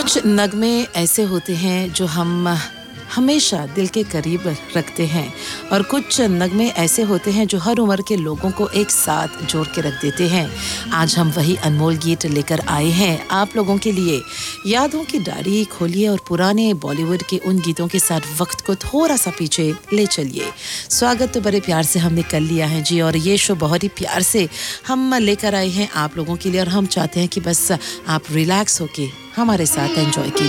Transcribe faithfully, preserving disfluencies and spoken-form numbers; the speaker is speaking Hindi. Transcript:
कुछ नगमे ऐसे होते हैं जो हम हमेशा दिल के करीब रखते हैं और कुछ नगमे ऐसे होते हैं जो हर उम्र के लोगों को एक साथ जोड़ के रख देते हैं। आज हम वही अनमोल गीत लेकर आए हैं आप लोगों के लिए। यादों की डायरी खोलिए और पुराने बॉलीवुड के उन गीतों के साथ वक्त को थोड़ा सा पीछे ले चलिए। स्वागत तो बड़े प्यार से हमने कर लिया है जी, और ये शो बहुत ही प्यार से हम लेकर आए हैं आप लोगों के लिए, और हम चाहते हैं कि बस आप रिलैक्स होके हमारे साथ एंजॉय कीजिए।